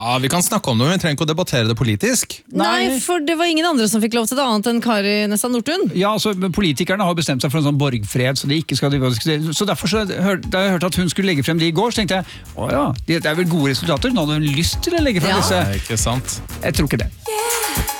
Ja, vi kan snakke om det, men vi trenger ikke å debattere det politisk. Nei, for det var ingen andre som fikk lov til det annet enn Kari Nessa Nordtun. Ja, altså politikerne har bestemt seg for en sånn borgfred, så de ikke skal diskutere. Så derfor, da jeg hørte at hun skulle legge frem det i går, så tenkte jeg, åja, det er vel gode resultater, nå hadde hun lyst til å legge frem disse. Ikke sant? Jeg tror ikke det.